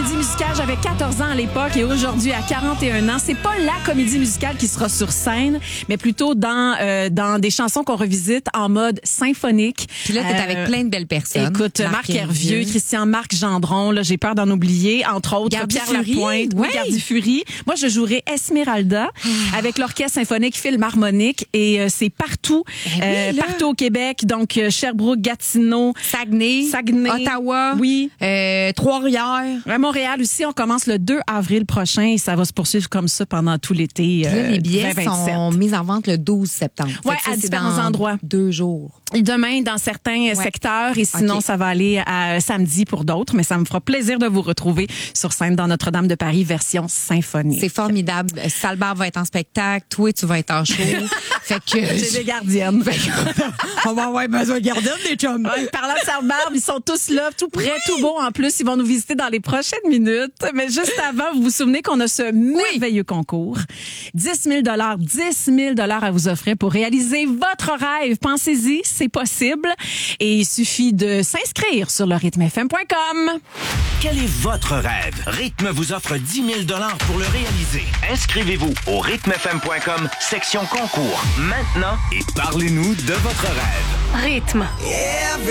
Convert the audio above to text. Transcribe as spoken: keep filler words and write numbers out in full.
comédie musicale. J'avais quatorze ans à l'époque et aujourd'hui à quarante et un ans. C'est pas la comédie musicale qui sera sur scène, mais plutôt dans euh, dans des chansons qu'on revisite en mode symphonique. Puis là, t'es Euh, avec plein de belles personnes. Écoute, Marc, Marc Hervieux, Christian Marc Gendron, là, j'ai peur d'en oublier, entre autres, Gardy Pierre Fury, Lapointe, oui, ouais. Gardy Fury. Moi, je jouerai Esmeralda avec l'Orchestre symphonique Philharmonique et euh, c'est partout, Ben oui, euh, là. partout au Québec, donc euh, Sherbrooke, Gatineau, Saguenay, Saguenay, Ottawa, oui. euh, Trois-Rivières. À Montréal aussi, on commence le deux avril prochain et ça va se poursuivre comme ça pendant tout l'été. Puis là, euh, les billets vingt vingt-sept. sont mis en vente le douze septembre. Ouais, Fait que ça, à c'est différents dans endroits. Deux jours. Demain, dans certains Ouais. secteurs, et sinon, Ok. ça va aller à euh, samedi pour d'autres, mais ça me fera plaisir de vous retrouver sur scène dans Notre-Dame de Paris, version symphonique. C'est formidable. Salbar va être en spectacle. Toi, tu vas être en show. Fait que... J'ai des gardiennes. On va avoir besoin de gardiennes, des chums. Ouais, parlant de Sainte-Barbe, ils sont tous là, tout prêts, tout beaux en plus. Ils vont nous visiter dans les prochaines minutes. Mais juste avant, vous vous souvenez qu'on a ce merveilleux concours. dix mille dollars, dix mille dollars à vous offrir pour réaliser votre rêve. Pensez-y, c'est possible. Et il suffit de s'inscrire sur le rythme f m point com. Quel est votre rêve? Rythme vous offre dix mille dollars pour le réaliser. Inscrivez-vous au rythme f m point com, section concours, maintenant, et parlez-nous de votre rêve. Rythme.